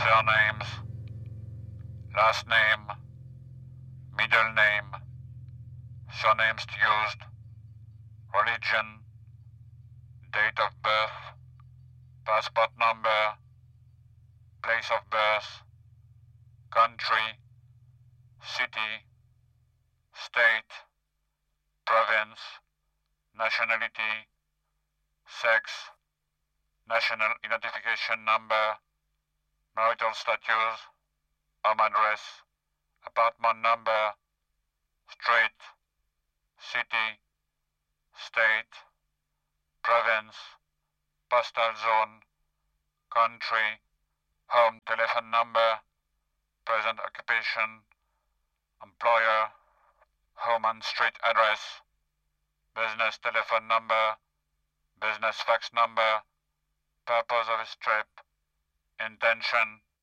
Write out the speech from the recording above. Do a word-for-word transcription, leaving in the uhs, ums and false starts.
surnames, last name, middle name, surnames used, religion, date of birth, passport number, place of birth, country, city, state, province, nationality, sex, national identification number, marital status, home address, apartment number, street, city, state, province, postal zone, country, home telephone number, present occupation, employer, home and street address, business telephone number, business fax number, purpose of his trip, intention,